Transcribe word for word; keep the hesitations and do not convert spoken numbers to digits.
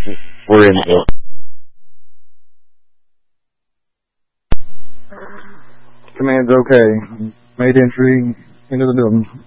We're in ill. Command's okay. Made entry into the building.